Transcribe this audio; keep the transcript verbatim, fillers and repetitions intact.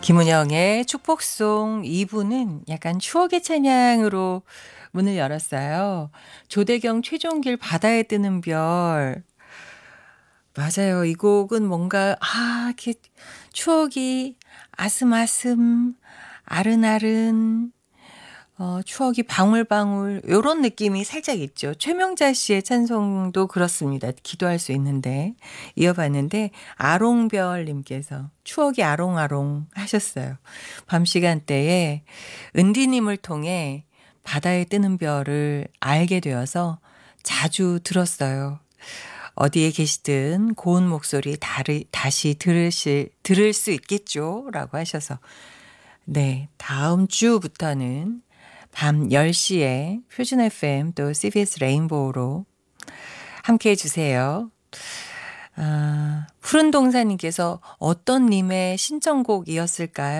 김은영의 축복송 이 부는 약간 추억의 찬양으로 문을 열었어요. 조대경 최종길 바다에 뜨는 별. 맞아요. 이 곡은 뭔가 아 이렇게 추억이 아슴아슴 아른아른 어 추억이 방울방울 요런 느낌이 살짝 있죠. 최명자 씨의 찬송도 그렇습니다. 기도할 수 있는데 이어봤는데 아롱별 님께서 추억이 아롱아롱 하셨어요. 밤 시간대에 은디 님을 통해 바다에 뜨는 별을 알게 되어서 자주 들었어요. 어디에 계시든 고운 목소리 다르, 다시 들으실, 들을 수 있겠죠? 라고 하셔서. 네. 다음 주부터는 밤 열 시에 표준 에프엠 또 씨비에스 레인보우로 함께 해주세요. 아, 푸른 동사님께서 어떤 님의 신청곡이었을까요?